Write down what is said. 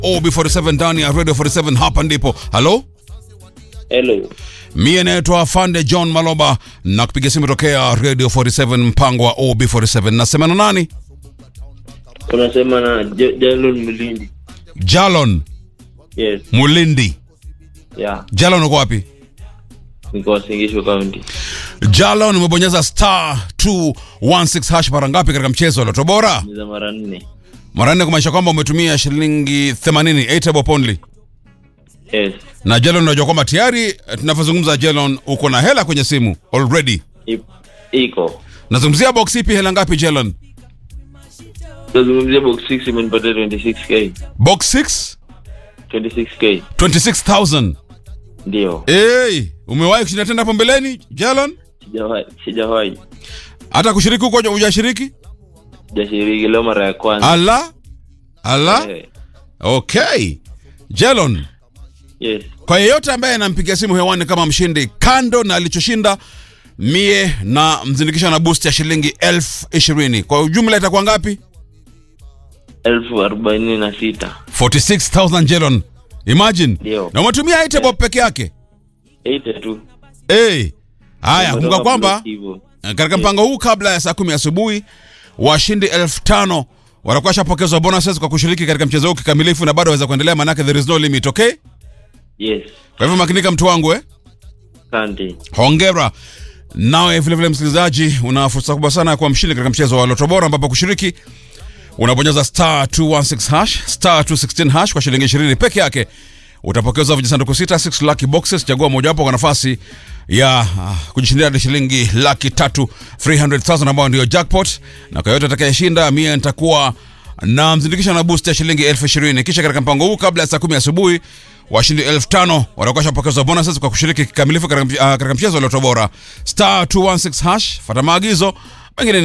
OB47 ndani ya Radio 47, hapa ndipo. Hello? Hello. Mie naitwa Fande John Maloba na kupiga simu tokea Radio 47 mpango wa OB47. Nasema na nani? Unasema na Jalon Mulindi. Jalon Yes. Mulindi. Yeah. Jalon uko wapi? Niko Singisho County. Jalon umebonyeza star 216 hash mara ngapi katika mchezo wa Lotto Bora? Ni za mara 4. Mara 4, kumaanisha kwamba umetumia shilingi 80, 8 bob only. Yes. Na Jalon unajua kwamba tayari tunavyozungumza Jalon uko na hela kwenye simu already. Iko. Nazungumzia box ipi, hela ngapi Jalon? Tazungumzia box 6 imenipatia 26k. Box 6 26k. 26,000. Ndio. Umewahi kushinda tena hapo mbeleni Jalon? Sijawahi. Hata kushiriki huko hujashiriki? Sijashiriki, leo mara ya kwanza. Allah? Okay. Jalon. Yes. Kwa yeyote ambaye anampigia simu hewani kama mshindi, kando na alichoshinda, mie na mzindikisha na boost ya shilingi 20,000. Kwa ujumla itakuwa ngapi? 46,000. 46,000 Jalon. Imagine. Ndio. Na umetumia 8 bob peke yake. 8 tu. Haya, kumbuka kwamba katika mpango huu kabla ya saa 10 asubuhi washindi 5,000 watakuwa shapokezwa bonuses kwa kushiriki katika mchezo huu kikamilifu, na bado waweza kuendelea, manake there is no limit, okay? Yes. Kwa hivyo makinika mtu wangu Asante. Hongera. Nawe vile vile msikilizaji, una fursa kubwa sana ya kuwa mshindi katika mchezo wa Lotto Bora, ambapo kushiriki unabonyeza star 216 hash, star 216 hash kwa shilingi 20 peke yake. Utapokezwa vijisanduku 6 lucky boxes, chagua moja wapo kwa nafasi ya kujishindia hadi shilingi 300,000, 300,000 ambao ndio jackpot. Na kwa yote atakayeshinda, mimi nitakuwa na mzindikisha na boost ya shilingi 20,000. Kisha katika mpango huu kabla ya saa 10 asubuhi washindi 5,000 watakuwa shapokezwa bonuses kwa kushiriki kikamilifu katika mchezo wa Lotto Bora. Star 216 hash, fuata maagizo. Mengine